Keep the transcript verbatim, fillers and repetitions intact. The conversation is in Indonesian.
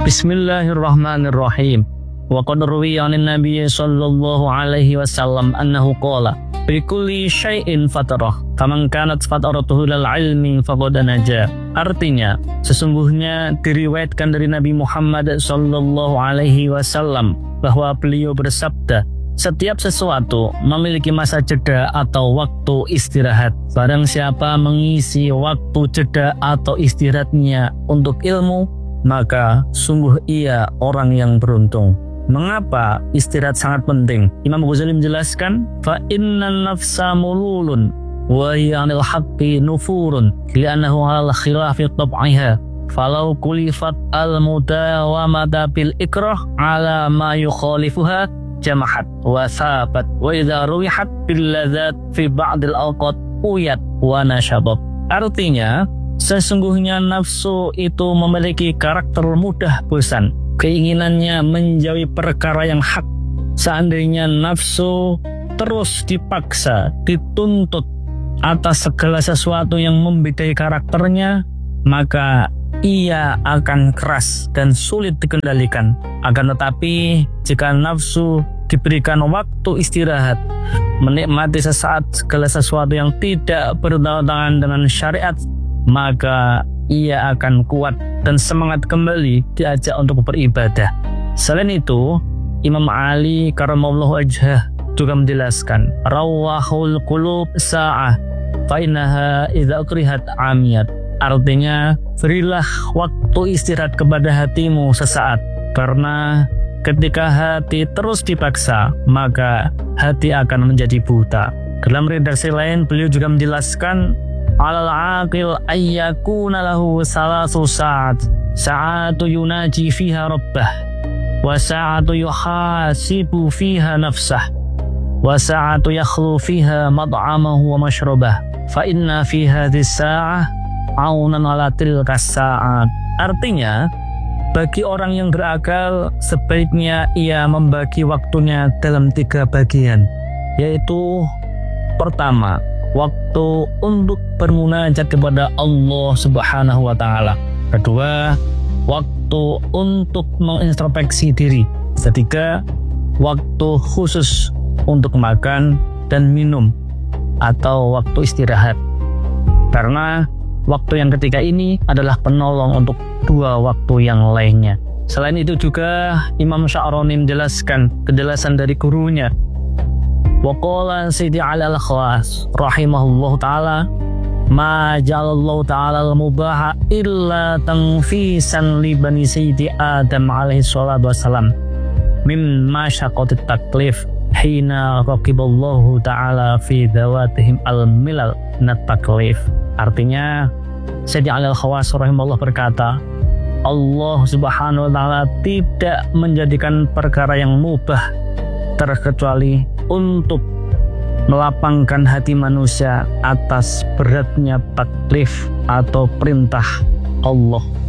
Bismillahirrahmanirrahim. Wa qad ruwiya 'anin Nabiy sallallahu alaihi wasallam annahu qala bi kulli syai'in fatarah faman kanat fataratuhu lil ilmi faqad naja. Artinya, sesungguhnya diriwayatkan dari Nabi Muhammad sallallahu alaihi wasallam bahwa beliau bersabda, setiap sesuatu memiliki masa jeda atau waktu istirahat. Barang siapa mengisi waktu jeda atau istirahatnya untuk ilmu, maka sungguh ia orang yang beruntung. Mengapa istirahat sangat penting? Imam Ghazali menjelaskan, fa innan nafsa mululun wa hiya 'anil haqqi nufurun li'annahu 'alal khilafi tab'iha falau kulifat al-mudawamata bil ikrah 'ala ma yukhalifuha jamahat wa thabat wa idza ruwihat bil ladzat fi ba'dil awqat uyat wa nashabat. Artinya, sesungguhnya nafsu itu memiliki karakter mudah bosan. Keinginannya menjauhi perkara yang hak. Seandainya nafsu terus dipaksa, dituntut atas segala sesuatu yang membedai karakternya, maka ia akan keras dan sulit dikendalikan. Akan tetapi, jika nafsu diberikan waktu istirahat, menikmati sesaat segala sesuatu yang tidak bertentangan dengan syariat, maka ia akan kuat dan semangat kembali diajak untuk beribadah. Selain itu, Imam Ali karamallahu wajhah juga menjelaskan, rawahul qulub sa'ah fa innaha idza ukrihat amiyat. Artinya, berilah waktu istirahat kepada hatimu sesaat, karena ketika hati terus dipaksa, maka hati akan menjadi buta. Dalam redaksi lain, beliau juga menjelaskan, alal aqil ayyakuna lahu salasu sa'at sa'atu yunaji fiha rabbah wa sa'atu yuhasibu fiha nafsah wa sa'atu yakhlu fiha mad'amahu wa mashrabah fa inna fi hadhihi sa'ah aunan ala tilka sa'at. Artinya, bagi orang yang berakal sebaiknya ia membagi waktunya dalam tiga bagian, yaitu pertama, waktu untuk bermunajat kepada Allah Subhanahu wa taala. Kedua, waktu untuk mengintrospeksi diri. Ketiga, waktu khusus untuk makan dan minum atau waktu istirahat. Karena waktu yang ketiga ini adalah penolong untuk dua waktu yang lainnya. Selain itu juga Imam Sya'rani menjelaskan kejelasan dari gurunya. Waqala Sidi Ali al-Khawas rahimahullah ta'ala, ma ja'alallahu ta'ala al-mubaha illa tanfisan li bani Sayyidi Adam alaihi salatu wassalam min masyaqatit taklif hina raqiballahu ta'ala fi dawatihim al-milal nat taklif. Artinya, Sidi Ali al-Khawas rahimahullah berkata, Allah subhanahu wa ta'ala tidak menjadikan perkara yang mubah terkecuali untuk melapangkan hati manusia atas beratnya taklif atau perintah Allah